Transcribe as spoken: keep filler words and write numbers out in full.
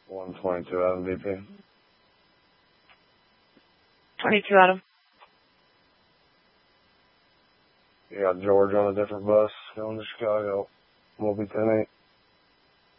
one twenty-two Adam V P. twenty-two Adam. You got George on a different bus going to Chicago. We'll be ten eight.